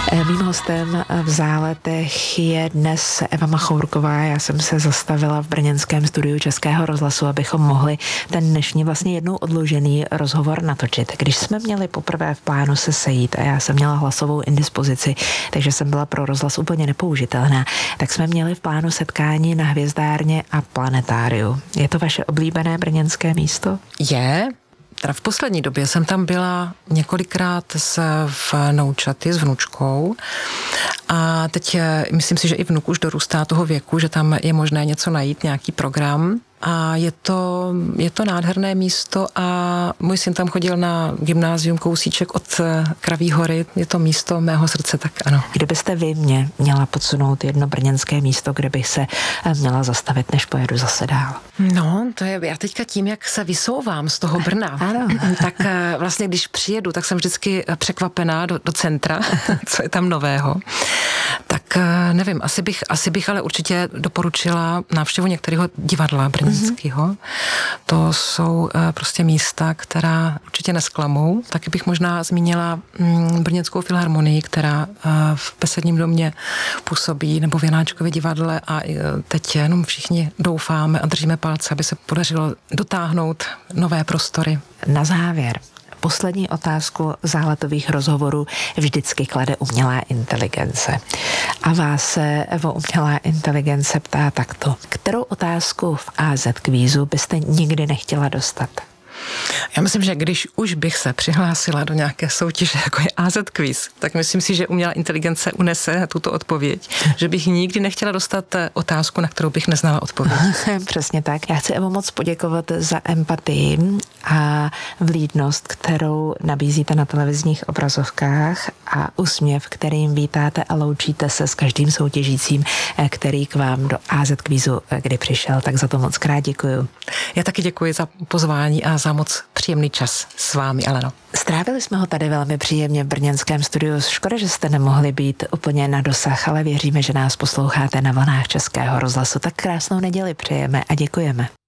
Mým hostem v Záletech je dnes Eva Machourková. Já jsem se zastavila v brněnském studiu Českého rozhlasu, abychom mohli ten dnešní vlastně jednou odložený rozhovor natočit. Když jsme měli poprvé v plánu se sejít a já jsem měla hlasovou indispozici, takže jsem byla pro rozhlas úplně nepoužitelná, tak jsme měli v plánu setkání na Hvězdárně a Planetáriu. Je to vaše oblíbené brněnské místo? Je. Teda v poslední době jsem tam byla několikrát s vnoučaty, s vnučkou a teď myslím si, že i vnuk už dorůstá toho věku, že tam je možné něco najít, nějaký program. A je to nádherné místo a můj syn tam chodil na gymnázium kousíček od Kraví hory. Je to místo mého srdce, tak ano. Kdybyste vy mě měla podsunout jedno brněnské místo, kde bych se měla zastavit, než pojedu zase dál? No, to je, já teďka tím, jak se vysouvám z toho Brna, ano. Tak vlastně když přijedu, tak jsem vždycky překvapená do centra, co je tam nového. Tak nevím, asi bych ale určitě doporučila návštěvu některého divadla brněnského. To jsou prostě místa, která určitě nesklamou. Taky bych možná zmínila Brněnskou filharmonii, která v Besedním domě působí, nebo v Janáčkově divadle a teď jenom všichni doufáme a držíme palce, aby se podařilo dotáhnout nové prostory. Na závěr. Poslední otázku záletových rozhovorů vždycky klade umělá inteligence. A vás se, Evo, umělá inteligence ptá takto. Kterou otázku v AZ kvízu byste nikdy nechtěla dostat? Já myslím, že když už bych se přihlásila do nějaké soutěže, jako je AZ Quiz, tak myslím si, že umělá inteligence unese tuto odpověď, že bych nikdy nechtěla dostat otázku, na kterou bych neznala odpověď. Přesně tak. Já chci, Evo, moc poděkovat za empatii a vlídnost, kterou nabízíte na televizních obrazovkách a úsměv, kterým vítáte a loučíte se s každým soutěžícím, který k vám do AZ Quizu kdy přišel. Tak za to moc krát děkuju. Já taky děkuji za pozvání a za moc příjemný čas s vámi, Aleno. Strávili jsme ho tady velmi příjemně v brněnském studiu. Škoda, že jste nemohli být úplně na dosah, ale věříme, že nás posloucháte na vlnách Českého rozhlasu. Tak krásnou neděli přejeme a děkujeme.